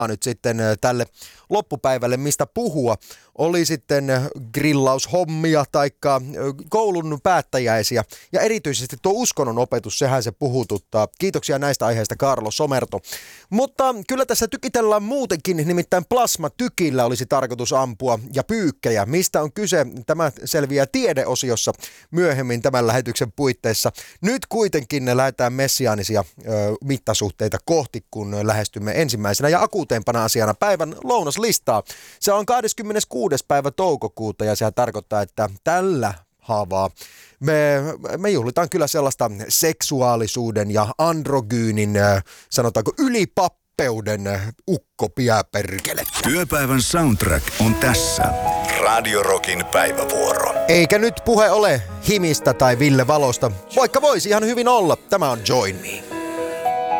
nyt sitten tälle loppupäivälle, mistä puhua. Oli sitten grillaushommia taikka koulun päättäjäisiä ja erityisesti tuo uskonnon opetus, sehän se puhututtaa. Kiitoksia näistä aiheista Kaarlo Somerto. Mutta kyllä tässä tykitellään muutenkin, nimittäin plasmatykillä olisi tarkoitus ampua ja pyykkejä. Mistä on kyse? Tämä selviää tiedeosiossa myöhemmin tämän lähetyksen puitteissa. Nyt kuitenkin lähdetään messiaanisia mittasuhteita kohti, kun lähestymme ensimmäisenä ja akuuteimpana asiana päivän lounaslistaa. Se on 26. päivä toukokuuta ja sehän tarkoittaa, että tällä haavaa me juhlitaan kyllä sellaista seksuaalisuuden ja androgyynin, sanotaanko ylipappeuden ukkopiäperkele. Työpäivän soundtrack on tässä. Radio Rockin päivävuoro. Eikä nyt puhe ole Himistä tai Ville Valosta, vaikka voisi ihan hyvin olla. Tämä on Join Me.